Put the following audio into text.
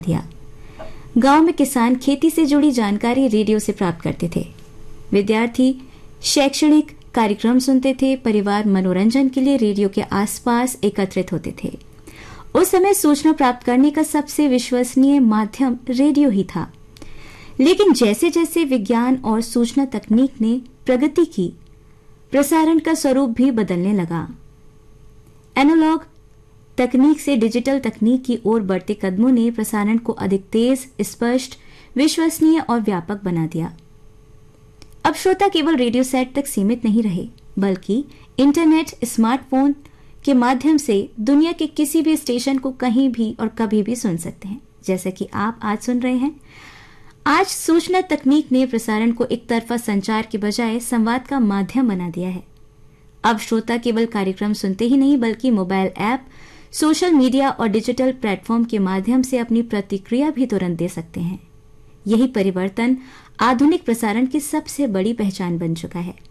दिया। गांव में किसान खेती से जुड़ी जानकारी रेडियो से प्राप्त करते थे। विद्यार्थी शैक्षणिक कार्यक्रम सुनते थे। परिवार मनोरंजन के लिए रेडियो के आसपास एकत्रित होते थे। उस समय सूचना प्राप्त करने का सबसे विश्वसनीय माध्यम रेडियो ही था। लेकिन जैसे जैसे विज्ञान और सूचना तकनीक ने प्रगति की, प्रसारण का स्वरूप भी बदलने लगा। एनालॉग तकनीक से डिजिटल तकनीक की ओर बढ़ते कदमों ने प्रसारण को अधिक तेज, स्पष्ट, विश्वसनीय और व्यापक बना दिया। अब श्रोता केवल रेडियो सेट तक सीमित नहीं रहे, बल्कि इंटरनेट, स्मार्टफोन के माध्यम से दुनिया के किसी भी स्टेशन को कहीं भी और कभी भी सुन सकते हैं, जैसा कि आप आज सुन रहे हैं। आज सूचना तकनीक ने प्रसारण को एक तरफा संचार के बजाय संवाद का माध्यम बना दिया है। अब श्रोता केवल कार्यक्रम सुनते ही नहीं, बल्कि मोबाइल ऐप, सोशल मीडिया और डिजिटल प्लेटफॉर्म के माध्यम से अपनी प्रतिक्रिया भी तुरंत दे सकते हैं। यही परिवर्तन आधुनिक प्रसारण की सबसे बड़ी पहचान बन चुका है।